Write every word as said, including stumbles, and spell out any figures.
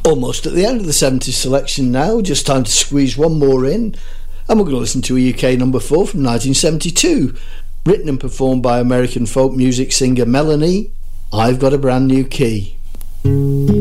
Almost at the end of the seventies selection now, just time to squeeze one more in, and we're going to listen to a U K number four from nineteen seventy-two, written and performed by American folk music singer Melanie. I've Got a Brand New Key.